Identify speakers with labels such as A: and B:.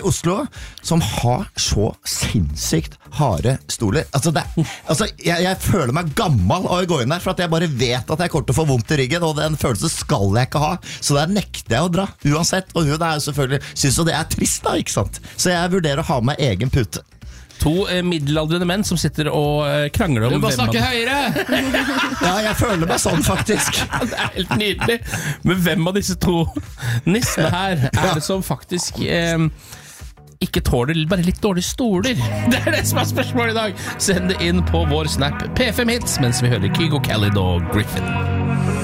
A: Oslo som har så sinnssykt harde stoler. Jeg føler meg gammel av å gå inn der, for at jeg bare vet at jeg kommer til å få vondt i ryggen, og den følelsen skal jeg ikke ha. Så der nekter jeg å dra, uansett. Og hun er jo selvfølgelig, synes jo det er trist da, ikke sant? Så jeg vurderer å ha med egen pute.
B: 2 middelaldrende menn som sitter og krangler om...
C: Du må snakke høyere!
A: Ja, jeg føler meg sånn faktisk.
B: Det er helt nydelig. Men hvem av disse 2 nissene her er det som faktisk ikke tåler bare litt dårlige stoler? Det er det som er spørsmålet i dag. Send det inn på vår Snap P5 Hits mens vi hører Kygo, Khalid og Griffin.